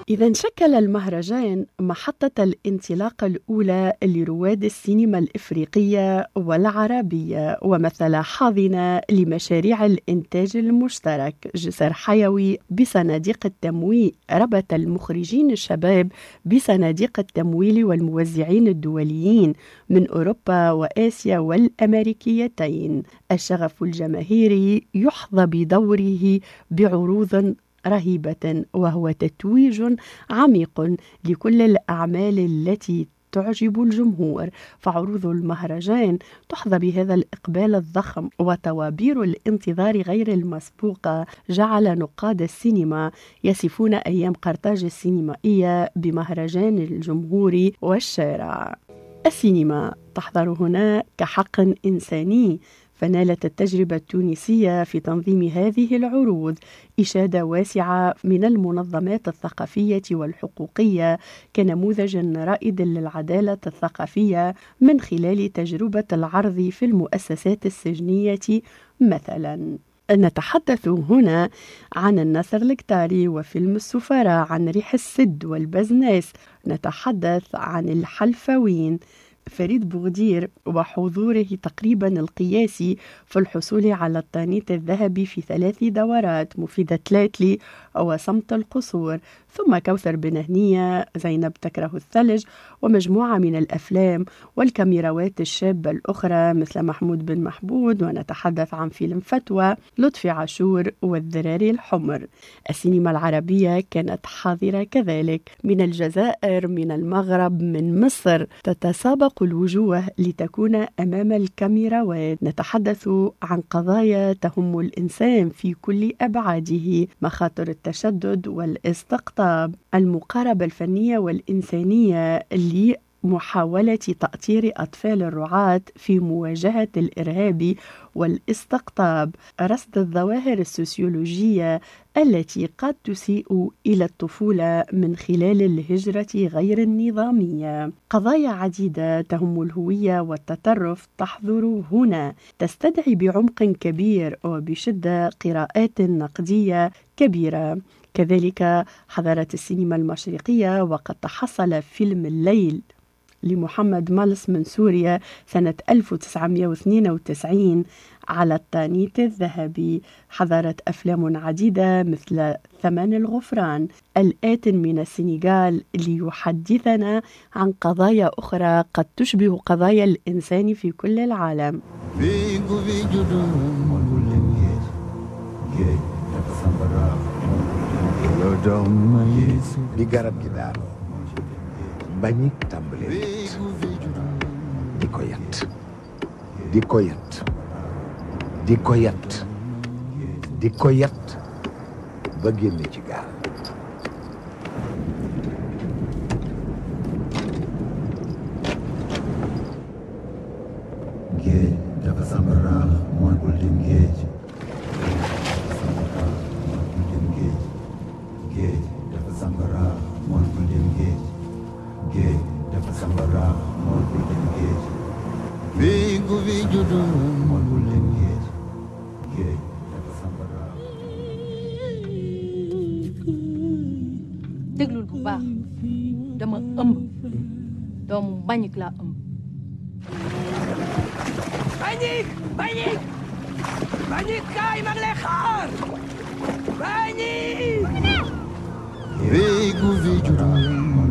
إذا شكل المهرجان محطة الانطلاق الأولى لرواد السينما الإفريقية والعربية، ومثل حاضنة لمشاريع الإنتاج المشترك، جسر حيوي بصناديق التمويل، ربط المخرجين الشباب بصناديق التمويل والموزعين الدوليين من أوروبا وآسيا والأمريكيتين. الشغف الجماهيري يحظى بدوره بعروض رهيبة، وهو تتويج عميق لكل الأعمال التي تعجب الجمهور. فعروض المهرجان تحظى بهذا الإقبال الضخم، وطوابير الانتظار غير المسبوقة جعل نقاد السينما يصفون أيام قرطاج السينمائية بمهرجان الجمهور والشارع. السينما تحضر هنا كحق إنساني، فنالت التجربة التونسية في تنظيم هذه العروض إشادة واسعة من المنظمات الثقافية والحقوقية كنموذج رائد للعدالة الثقافية من خلال تجربة العرض في المؤسسات السجنية مثلا. نتحدث هنا عن النصر الكتاري وفيلم السفراء، عن ريح السد والبزناس، نتحدث عن الحلفوين فريد بوغدير وحضوره تقريبا القياسي في الحصول على الطانيت الذهبي في 3 دورات، مفيدة تلاتلي وصمت القصور، ثم كوثر بنهنية، زينب تكره الثلج، ومجموعة من الأفلام والكاميراوات الشابة الأخرى مثل محمود بن محمود، ونتحدث عن فيلم فتوى، لطفي عاشور والذراري الحمر. السينما العربية كانت حاضرة كذلك، من الجزائر، من المغرب، من مصر، تتسابق الوجوه لتكون أمام الكاميراوات. نتحدث عن قضايا تهم الإنسان في كل أبعاده، مخاطر التشدد والاستقطاب، المقاربة الفنية والإنسانية لمحاولة تأطير أطفال الرعاة في مواجهة الإرهاب والاستقطاب، رصد الظواهر السوسيولوجية التي قد تسيء إلى الطفولة من خلال الهجرة غير النظامية. قضايا عديدة تهم الهوية والتطرف تحضر هنا، تستدعي بعمق كبير وبشدة قراءات نقدية كبيرة. كذلك حضرت السينما المشرقية، وقد تحصل فيلم الليل لمحمد مالس من سوريا سنة 1992 على الطانيت الذهبي. حضرت أفلام عديدة مثل ثمن الغفران، الآت من السنغال ليحدثنا عن قضايا أخرى قد تشبه قضايا الإنسان في كل العالم. bañik tàmbalee di ko yat di ko yat di ko yat di ko yat ba génne ci gaal. géej dafa sambaraax mooy bul dem géej. géej dafa sambaraax mooy bul dem géej. géej dafa sambaraax mooy bul dem géej. Vigu vi juddu mooy bul dem géej. géej dafa sambaraax. déglul bu baax, dama ëmb, doomu Mbagnick laa ëmb. Mbagnick Mbagnick kaay mag lay xaar. Mbagnick. Vigu vi juddu